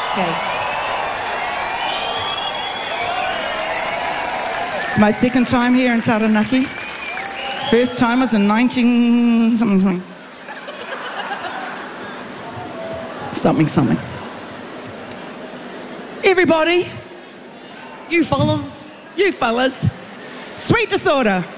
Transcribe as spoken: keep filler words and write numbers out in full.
Okay. It's my second time here in Taranaki. First time was in nineteen something. Something, something. Everybody, you fellas, you fellas, Sweet Disorder.